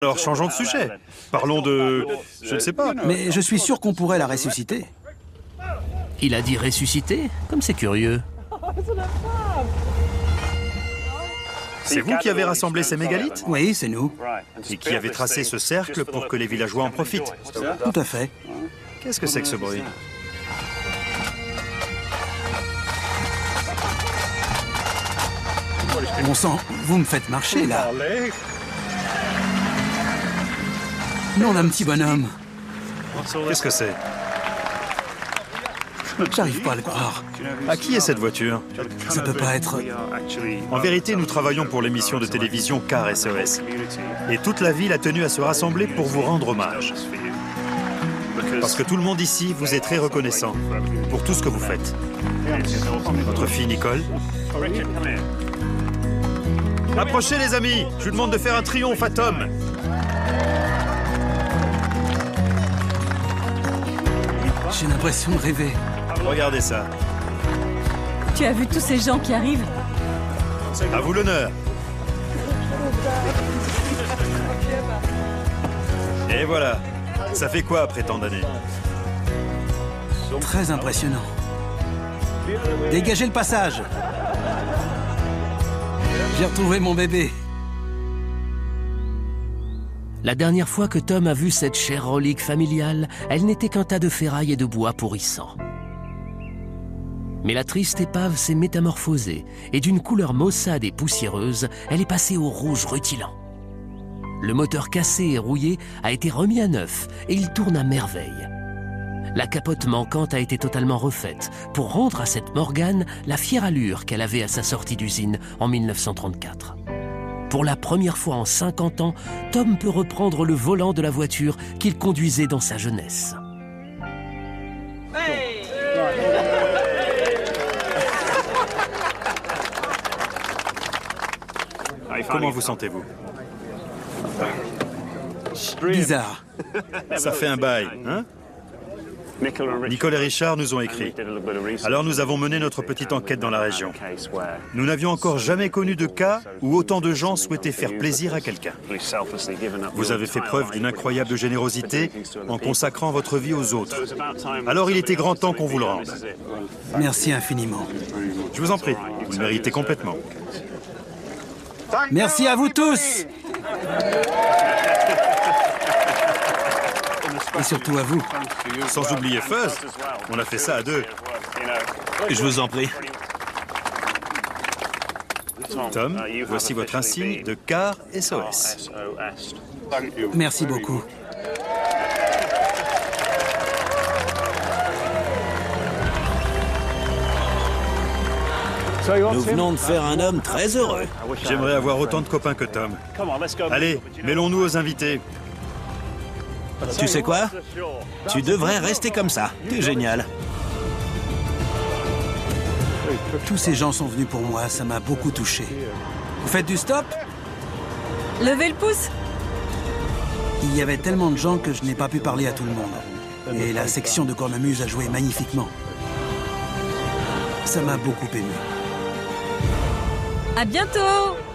Alors changeons de sujet. Parlons de... je ne sais pas. Mais je suis sûr qu'on pourrait la ressusciter. Il a dit ressusciter? Comme c'est curieux. C'est vous qui avez rassemblé ces mégalithes? Oui, c'est nous. Et qui avez tracé ce cercle pour que les villageois en profitent? Tout à fait. Qu'est-ce que c'est que ce bruit? Bon sang, vous me faites marcher, là. Non, d'un petit bonhomme. Qu'est-ce que c'est? J'arrive pas à le croire. À qui est cette voiture? Ça peut pas être... En vérité, nous travaillons pour l'émission de télévision Car SOS. Et toute la ville a tenu à se rassembler pour vous rendre hommage. Parce que tout le monde ici vous est très reconnaissant pour tout ce que vous faites. Votre fille Nicole. Approchez les amis, je vous demande de faire un triomphe à Tom. J'ai l'impression de rêver. Regardez ça. Tu as vu tous ces gens qui arrivent? À vous l'honneur. Et voilà. Ça fait quoi après tant d'années? Très impressionnant. Dégagez le passage. J'ai retrouvé mon bébé. La dernière fois que Tom a vu cette chère relique familiale, elle n'était qu'un tas de ferraille et de bois pourrissant. Mais la triste épave s'est métamorphosée, et d'une couleur maussade et poussiéreuse, elle est passée au rouge rutilant. Le moteur cassé et rouillé a été remis à neuf, et il tourne à merveille. La capote manquante a été totalement refaite, pour rendre à cette Morgane la fière allure qu'elle avait à sa sortie d'usine en 1934. Pour la première fois en 50 ans, Tom peut reprendre le volant de la voiture qu'il conduisait dans sa jeunesse. Comment vous sentez-vous? Bizarre. Ça fait un bail, hein? Nicole et Richard nous ont écrit. Alors nous avons mené notre petite enquête dans la région. Nous n'avions encore jamais connu de cas où autant de gens souhaitaient faire plaisir à quelqu'un. Vous avez fait preuve d'une incroyable générosité en consacrant votre vie aux autres. Alors il était grand temps qu'on vous le rende. Merci infiniment. Je vous en prie, vous le méritez complètement. Merci à vous tous. Et surtout à vous. Sans oublier Fuzz, on a fait ça à deux. Je vous en prie. Tom, voici votre insigne de Car SOS. Merci beaucoup. Nous venons de faire un homme très heureux. J'aimerais avoir autant de copains que Tom. Allez, mêlons-nous aux invités. Tu sais quoi? Tu devrais rester comme ça. T'es génial. Tous ces gens sont venus pour moi, ça m'a beaucoup touché. Vous faites du stop? Levez le pouce. Il y avait tellement de gens que je n'ai pas pu parler à tout le monde. Et la section de cornemuse a joué magnifiquement. Ça m'a beaucoup ému. À bientôt.